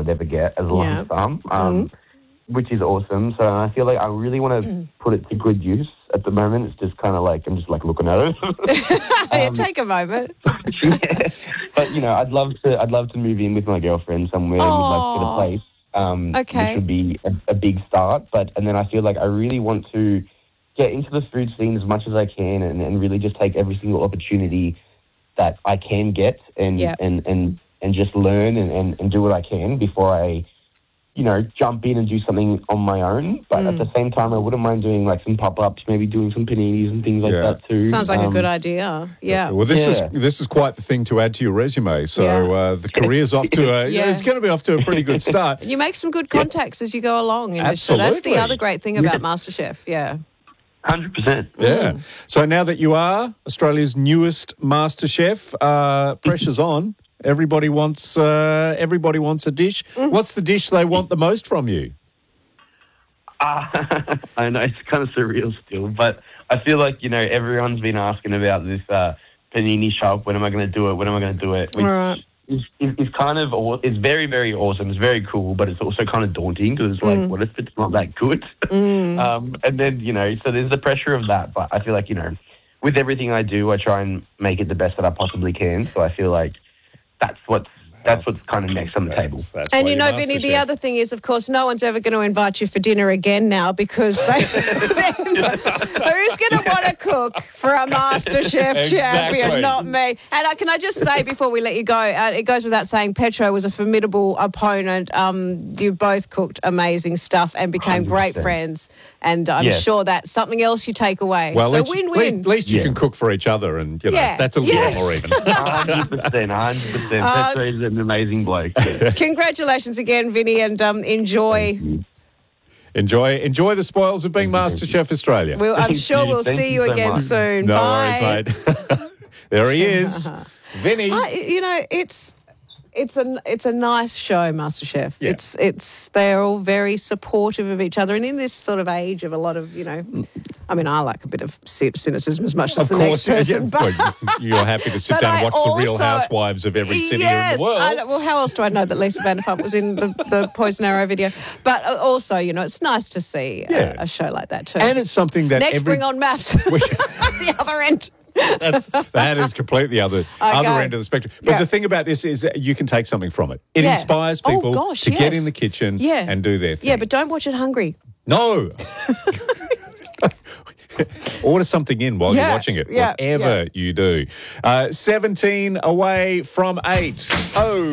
would ever get as a lump sum, which is awesome. So I feel like I really want to put it to good use at the moment. It's just kind of like, I'm just like looking at it. Take a moment. Yeah. But, you know, I'd love to move in with my girlfriend somewhere and we'd like to get a place. Which would be a big start. And then I feel like I really want to get into the food scene as much as I can and really just take every single opportunity that I can get and just learn and do what I can before I, you know, jump in and do something on my own. But at the same time, I wouldn't mind doing like some pop-ups, maybe doing some paninis and things like that too. Sounds like a good idea. Yeah. Well, this is quite the thing to add to your resume. So the career's off to it's going to be off to a pretty good start. You make some good contacts as you go along. Absolutely. That's the other great thing about MasterChef. Yeah. 100%. Yeah. So now that you are Australia's newest MasterChef, pressure's on. Everybody wants a dish. What's the dish they want the most from you? I know it's kind of surreal still, but I feel like, you know, everyone's been asking about this panini shop. When am I going to do it? Which is kind of, it's very, very awesome. It's very cool, but it's also kind of daunting because it's like, what if it's not that good? And then, you know, so there's the pressure of that. But I feel like, you know, with everything I do, I try and make it the best that I possibly can. So I feel like that's what's kind of next on the table. And you know, Vinny, the other thing is, of course, no one's ever going to invite you for dinner again now because who's going to want to cook for a MasterChef champion? Not me. And can I just say before we let you go, it goes without saying, Petro was a formidable opponent. You both cooked amazing stuff and became 100%. Great friends. And I'm sure that's something else you take away. Well, so win-win. At least you can cook for each other, and you know that's a little more even. 100%. Petro's an amazing bloke. Congratulations again, Vinny, and enjoy. Enjoy the spoils of being MasterChef Australia. Well, I'm sure we'll see you again soon. No Bye. worries, mate. There he is, Vinny. You know, it's a nice show, MasterChef. Yeah. They're all very supportive of each other, and in this sort of age of a lot of, you know, I mean, I like a bit of cynicism as much as the next person. But you're happy to sit down and watch the Real Housewives of every city in the world. Well, how else do I know that Lisa Vanderpump was in the Poison Arrow video? But also, you know, it's nice to see a show like that too. And it's something that bring on maths at the other end. That is completely other end of the spectrum. But the thing about this is you can take something from it. It inspires people to get in the kitchen and do their thing. Yeah, but don't watch it hungry. No. Order something in while you're watching it, whatever you do. 17 away from 8. Oh.